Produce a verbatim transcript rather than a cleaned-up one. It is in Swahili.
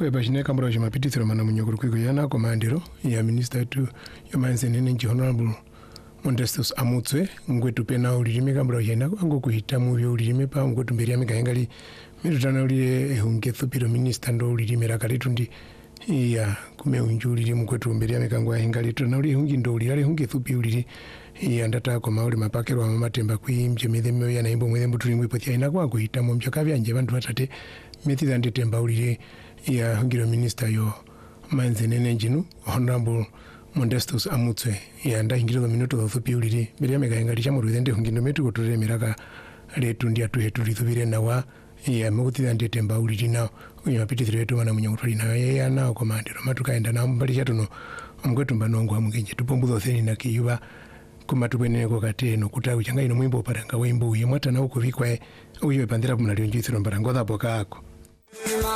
Kwa bashine kambura jumapitithiro mana munyogoro kwiko yana komandiro ya minister tu yomanze nene nji honorable Modestus Amutswe ngwetu pena ulirime kambura yana ngo kuhita mu byo ulirime pa ngwetu mbere yamika yangali mirutana ulire hunge thupiro minister ndo ulirime rakaletu ndi ya kume unjulire mu kwetu mbere yamika ngo yangali tu na uli hungi ndo ulire hunge thupi ulire ya ndata ko mauli mapakero amatemba kwimbye midhemo yana imbo mwembo tulimwe potia ina kwa kuhita mu mchaka byanje bantu batate metiza ndetemba ulire ya hungiro minister yo manze nene njinu honorable Modestus Amutswe ya ndahingiro minuto thupi ulire mbere yameka yangali cha murwende hungindo metu kuturere miraka letu ndi atu hetu lithubire nawa ya mugutira ndetemba ulire na unyapitithire wetu mana munyanguturi na ya na komandiro matukaenda na mbali chatuno omgwetu mbanongo amugenje tupombudho theni na kiyuba kumatubwene ko kateno kutawi changa ino mwimbo paranga wimbo uye mwata na uko vikwa uye pandira kumna lionjithiro mbarango dhapo kako.